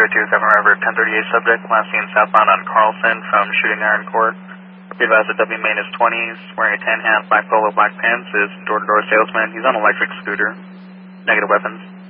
027 River 1038 subject, last seen southbound on Carlson from Shooting Iron Court. Be advised that W main is 20s, wearing a tan hat, black polo, black pants, is door-to-door salesman. He's on electric scooter. Negative weapons.